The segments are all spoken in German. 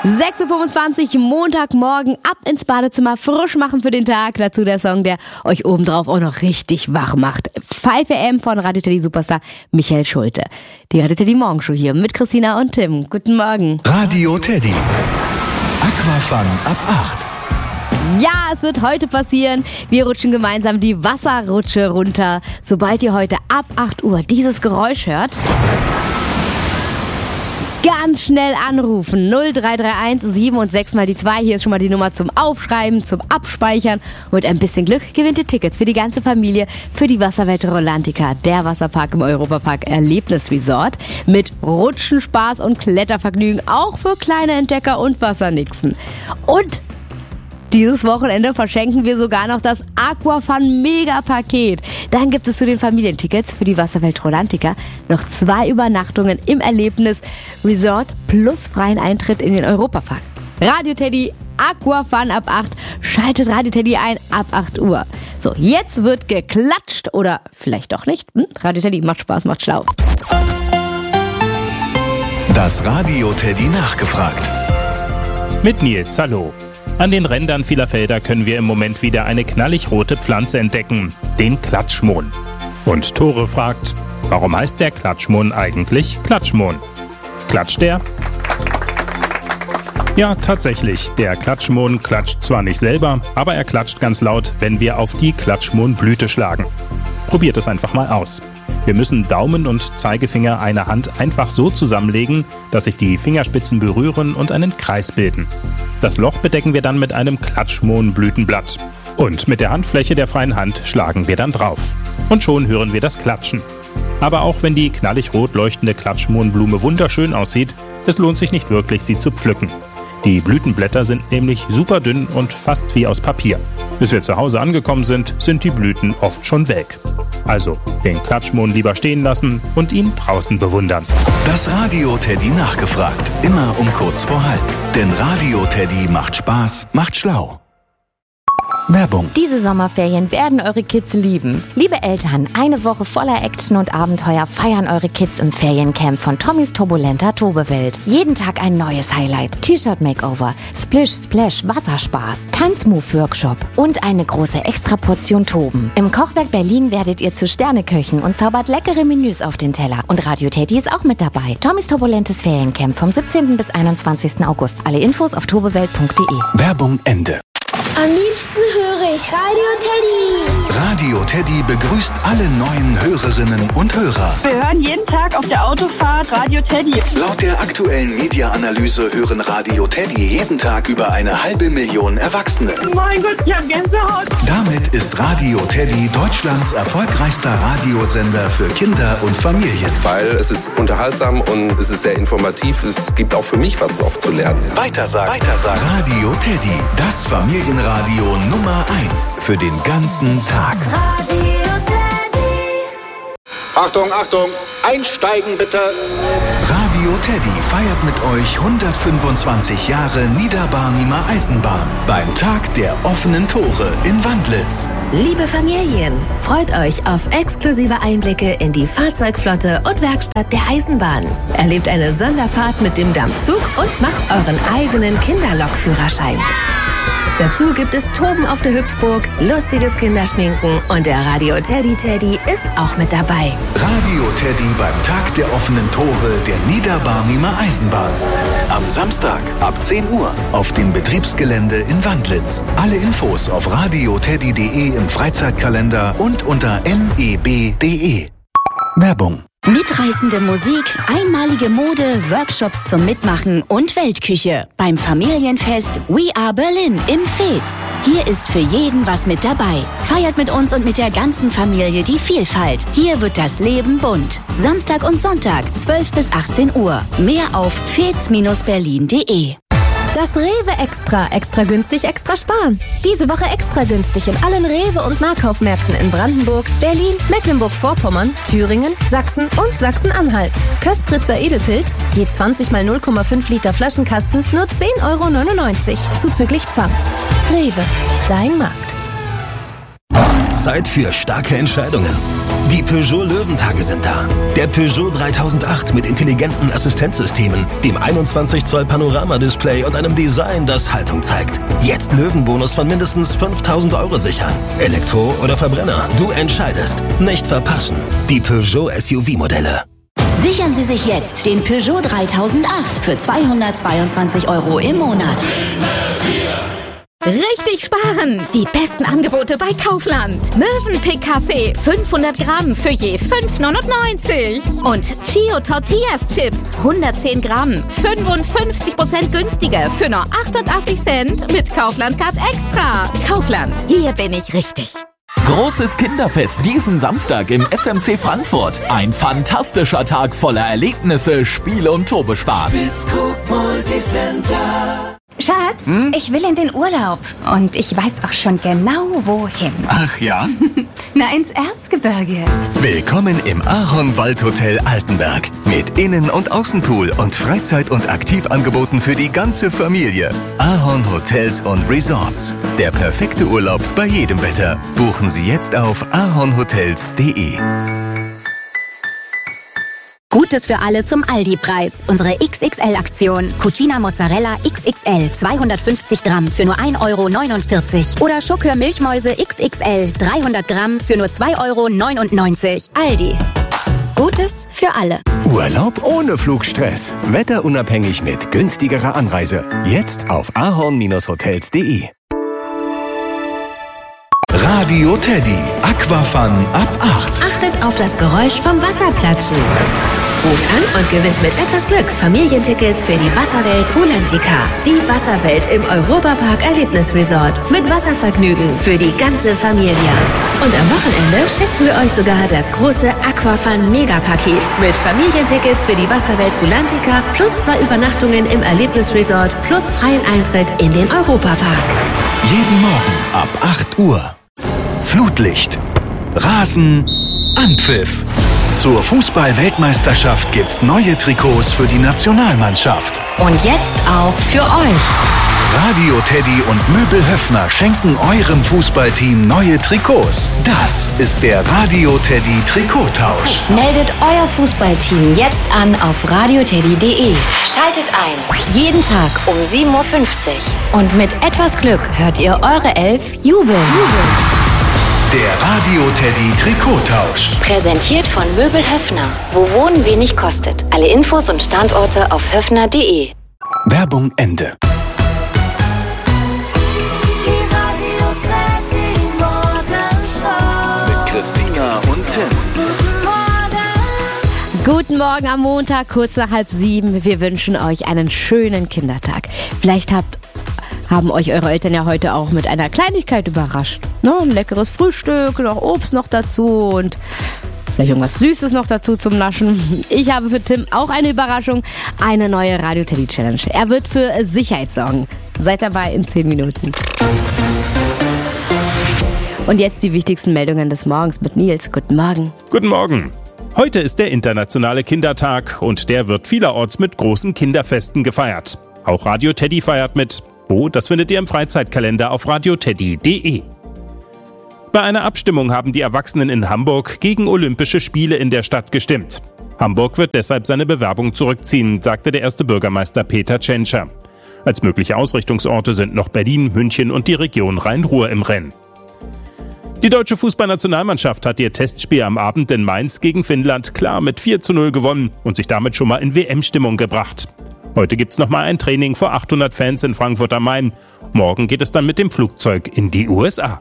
6.25 Uhr, Montagmorgen, ab ins Badezimmer, frisch machen für den Tag. Dazu der Song, der euch obendrauf auch noch richtig wach macht. 5 AM von Radio Teddy Superstar Michael Schulte. Die Radio Teddy Morgenshow hier mit Christina und Tim. Guten Morgen. Radio Teddy. Aquafun ab 8. Ja, es wird heute passieren. Wir rutschen gemeinsam die Wasserrutsche runter. Sobald ihr heute ab 8 Uhr dieses Geräusch hört, ganz schnell anrufen. 0331 7 und 6 mal die 2. Hier ist schon mal die Nummer zum Aufschreiben, zum Abspeichern. Und ein bisschen Glück gewinnt ihr Tickets für die ganze Familie für die Wasserwelt Rolantica, der Wasserpark im Europapark Erlebnisresort. Mit Rutschen, Spaß und Klettervergnügen, auch für kleine Entdecker und Wassernixen. Und dieses Wochenende verschenken wir sogar noch das Aquafun Mega-Paket. Dann gibt es zu den Familientickets für die Wasserwelt Rolantica noch 2 Übernachtungen im Erlebnis Resort plus freien Eintritt in den Europapark. Radio Teddy, Aquafun ab 8. Schaltet Radio Teddy ein ab 8 Uhr. So, jetzt wird geklatscht oder vielleicht doch nicht. Radio Teddy macht Spaß, macht schlau. Das Radio Teddy nachgefragt. Mit Nils, hallo. An den Rändern vieler Felder können wir im Moment wieder eine knallig rote Pflanze entdecken, den Klatschmohn. Und Tore fragt, warum heißt der Klatschmohn eigentlich Klatschmohn? Klatscht der? Ja, tatsächlich, der Klatschmohn klatscht zwar nicht selber, aber er klatscht ganz laut, wenn wir auf die Klatschmohnblüte schlagen. Probiert es einfach mal aus. Wir müssen Daumen und Zeigefinger einer Hand einfach so zusammenlegen, dass sich die Fingerspitzen berühren und einen Kreis bilden. Das Loch bedecken wir dann mit einem Klatschmohnblütenblatt. Und mit der Handfläche der freien Hand schlagen wir dann drauf. Und schon hören wir das Klatschen. Aber auch wenn die knallig rot leuchtende Klatschmohnblume wunderschön aussieht, es lohnt sich nicht wirklich, sie zu pflücken. Die Blütenblätter sind nämlich super dünn und fast wie aus Papier. Bis wir zu Hause angekommen sind, sind die Blüten oft schon weg. Also den Klatschmohn lieber stehen lassen und ihn draußen bewundern. Das Radio Teddy nachgefragt. Immer um kurz vor halb. Denn Radio Teddy macht Spaß, macht schlau. Werbung. Diese Sommerferien werden eure Kids lieben. Liebe Eltern, eine Woche voller Action und Abenteuer feiern eure Kids im Feriencamp von Tommys turbulenter Tobewelt. Jeden Tag ein neues Highlight. T-Shirt-Makeover, Splish-Splash, Wasserspaß, Tanzmove-Workshop und eine große Extraportion Toben. Im Kochwerk Berlin werdet ihr zu Sterneköchen und zaubert leckere Menüs auf den Teller. Und Radio Teddy ist auch mit dabei. Tommys turbulentes Feriencamp vom 17. bis 21. August. Alle Infos auf tobewelt.de. Werbung Ende. Am liebsten höre ich Radio Teddy. Radio Teddy begrüßt alle neuen Hörerinnen und Hörer. Wir hören jeden Tag auf der Autofahrt Radio Teddy. Laut der aktuellen Media-Analyse hören Radio Teddy jeden Tag über 500.000 Erwachsene. Mein Gott, ich hab Gänsehaut. Damit ist Radio Teddy Deutschlands erfolgreichster Radiosender für Kinder und Familien. Weil es ist unterhaltsam und es ist sehr informativ. Es gibt auch für mich was noch zu lernen. Weitersagen. Radio Teddy, das Familienradio Nummer 1 für den ganzen Tag. Radio Teddy. Achtung, Achtung, einsteigen bitte. Radio Teddy feiert mit euch 125 Jahre Niederbarnimer Eisenbahn beim Tag der offenen Tore in Wandlitz. Liebe Familien, freut euch auf exklusive Einblicke in die Fahrzeugflotte und Werkstatt der Eisenbahn. Erlebt eine Sonderfahrt mit dem Dampfzug und macht euren eigenen Kinderlokführerschein. Dazu gibt es Toben auf der Hüpfburg, lustiges Kinderschminken und der Radio Teddy ist auch mit dabei. Radio Teddy beim Tag der offenen Tore der Niederbarnimer Eisenbahn. Am Samstag ab 10 Uhr auf dem Betriebsgelände in Wandlitz. Alle Infos auf radioteddy.de im Freizeitkalender und unter neb.de. Werbung. Mitreißende Musik, einmalige Mode, Workshops zum Mitmachen und Weltküche. Beim Familienfest We Are Berlin im Fez. Hier ist für jeden was mit dabei. Feiert mit uns und mit der ganzen Familie die Vielfalt. Hier wird das Leben bunt. Samstag und Sonntag, 12 bis 18 Uhr. Mehr auf fez-berlin.de. Das Rewe Extra. Extra günstig, extra sparen. Diese Woche extra günstig in allen Rewe- und Nahkaufmärkten in Brandenburg, Berlin, Mecklenburg-Vorpommern, Thüringen, Sachsen und Sachsen-Anhalt. Köstritzer Edelpilz, je 20 mal 0,5 Liter Flaschenkasten, nur 10,99 € zuzüglich Pfand. Rewe, dein Markt. ist Zeit für starke Entscheidungen. Die Peugeot Löwentage sind da. Der Peugeot 3008 mit intelligenten Assistenzsystemen, dem 21 Zoll Panoramadisplay und einem Design, das Haltung zeigt. Jetzt Löwenbonus von mindestens 5.000 € sichern. Elektro oder Verbrenner, du entscheidest. Nicht verpassen. Die Peugeot SUV-Modelle. Sichern Sie sich jetzt den Peugeot 3008 für 222 € im Monat. Richtig sparen! Die besten Angebote bei Kaufland. Mövenpick Kaffee 500 Gramm für je 5,99. Und Chio Tortillas Chips 110 Gramm 55% günstiger für nur 88 Cent mit Kaufland Card Extra. Kaufland, hier bin ich richtig. Großes Kinderfest diesen Samstag im SMC Frankfurt. Ein fantastischer Tag voller Erlebnisse, Spiele und Turbospaß. Schatz, ich will in den Urlaub und ich weiß auch schon genau, wohin. Ach ja? Na, ins Erzgebirge. Willkommen im Ahorn Waldhotel Altenberg. Mit Innen- und Außenpool und Freizeit- und Aktivangeboten für die ganze Familie. Ahorn Hotels und Resorts. Der perfekte Urlaub bei jedem Wetter. Buchen Sie jetzt auf ahornhotels.de. Gutes für alle zum Aldi-Preis. Unsere XXL-Aktion. Cucina Mozzarella XXL 250 Gramm für nur 1,49 € Oder Schokör Milchmäuse XXL 300 Gramm für nur 2,99 €. Aldi. Gutes für alle. Urlaub ohne Flugstress. Wetterunabhängig mit günstigerer Anreise. Jetzt auf ahorn-hotels.de. Radio Teddy. Aquafun ab 8. Achtet auf das Geräusch vom Wasserplatschen. Ruft an und gewinnt mit etwas Glück Familientickets für die Wasserwelt Rulantica. Die Wasserwelt im Europapark Erlebnisresort. Mit Wasservergnügen für die ganze Familie. Und am Wochenende schicken wir euch sogar das große Aquafun Megapaket. Mit Familientickets für die Wasserwelt Rulantica plus 2 Übernachtungen im Erlebnisresort plus freien Eintritt in den Europapark. Jeden Morgen ab 8 Uhr. Flutlicht. Rasen. Anpfiff. Zur Fußball-Weltmeisterschaft gibt's neue Trikots für die Nationalmannschaft. Und jetzt auch für euch. Radio Teddy und Möbel Höffner schenken eurem Fußballteam neue Trikots. Das ist der Radio Teddy Trikottausch. Meldet euer Fußballteam jetzt an auf radioteddy.de. Schaltet ein. Jeden Tag um 7:50 Uhr. Und mit etwas Glück hört ihr eure Elf jubeln. Der Radio Teddy Trikottausch. Präsentiert von Möbel Höffner. Wo Wohnen wenig kostet. Alle Infos und Standorte auf höffner.de. Werbung Ende. Mit Christina und Tim. Guten Morgen am Montag, kurz nach 6:30. Wir wünschen euch einen schönen Kindertag. Vielleicht haben euch eure Eltern ja heute auch mit einer Kleinigkeit überrascht. Ein leckeres Frühstück, noch Obst noch dazu und vielleicht irgendwas Süßes noch dazu zum Naschen. Ich habe für Tim auch eine Überraschung, eine neue Radio Teddy Challenge. Er wird für Sicherheit sorgen. Seid dabei in 10 Minuten. Und jetzt die wichtigsten Meldungen des Morgens mit Nils. Guten Morgen. Guten Morgen. Heute ist der internationale Kindertag und der wird vielerorts mit großen Kinderfesten gefeiert. Auch Radio Teddy feiert mit. Wo? Das findet ihr im Freizeitkalender auf radioteddy.de. Bei einer Abstimmung haben die Erwachsenen in Hamburg gegen Olympische Spiele in der Stadt gestimmt. Hamburg wird deshalb seine Bewerbung zurückziehen, sagte der erste Bürgermeister Peter Tschentscher. Als mögliche Ausrichtungsorte sind noch Berlin, München und die Region Rhein-Ruhr im Rennen. Die deutsche Fußballnationalmannschaft hat ihr Testspiel am Abend in Mainz gegen Finnland klar mit 4:0 gewonnen und sich damit schon mal in WM-Stimmung gebracht. Heute gibt's nochmal ein Training vor 800 Fans in Frankfurt am Main. Morgen geht es dann mit dem Flugzeug in die USA.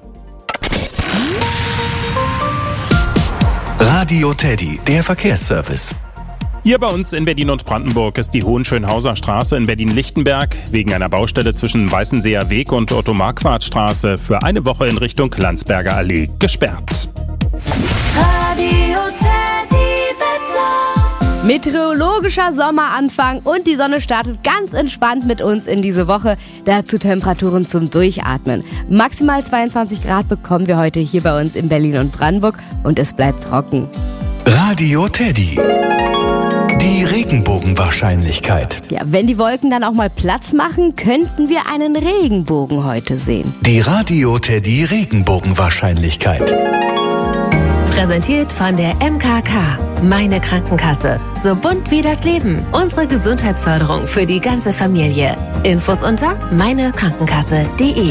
Radio Teddy, der Verkehrsservice. Hier bei uns in Berlin und Brandenburg ist die Hohenschönhauser Straße in Berlin-Lichtenberg wegen einer Baustelle zwischen Weißenseer Weg und Otto-Marquardt-Straße für eine Woche in Richtung Landsberger Allee gesperrt. Radio Teddy Wetter. Meteorologischer Sommeranfang und die Sonne startet ganz entspannt mit uns in diese Woche. Dazu Temperaturen zum Durchatmen. Maximal 22 Grad bekommen wir heute hier bei uns in Berlin und Brandenburg und es bleibt trocken. Radio Teddy. Die Regenbogenwahrscheinlichkeit. Ja, wenn die Wolken dann auch mal Platz machen, könnten wir einen Regenbogen heute sehen. Die Radio Teddy Regenbogenwahrscheinlichkeit. Präsentiert von der MKK. Meine Krankenkasse. So bunt wie das Leben. Unsere Gesundheitsförderung für die ganze Familie. Infos unter meinekrankenkasse.de.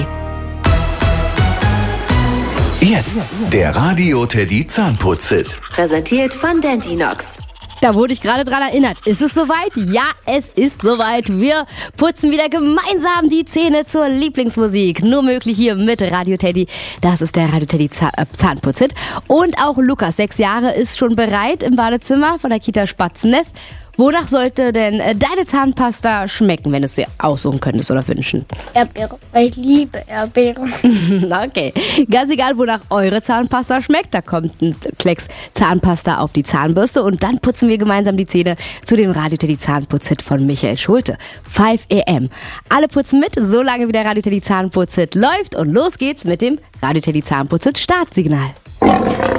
Jetzt der Radio Teddy Zahnputz-Hit. Präsentiert von Dentinox. Da wurde ich gerade dran erinnert. Ist es soweit? Ja, es ist soweit. Wir putzen wieder gemeinsam die Zähne zur Lieblingsmusik. Nur möglich hier mit Radio Teddy. Das ist der Radio Teddy Zahnputz-Hit. Und auch Lukas, 6 Jahre, ist schon bereit im Badezimmer von der Kita Spatzennest. Wonach sollte denn deine Zahnpasta schmecken, wenn du es dir aussuchen könntest oder wünschen? Erdbeere. Ich liebe Erdbeere. Okay, ganz egal, wonach eure Zahnpasta schmeckt. Da kommt ein Klecks Zahnpasta auf die Zahnbürste und dann putzen wir gemeinsam die Zähne zu dem Radio Teddy Zahnputz-Hit von Michael Schulte. 5 AM. Alle putzen mit, solange wie der Radio Teddy Zahnputz-Hit läuft. Und los geht's mit dem Radio Teddy Zahnputz-Hit Startsignal.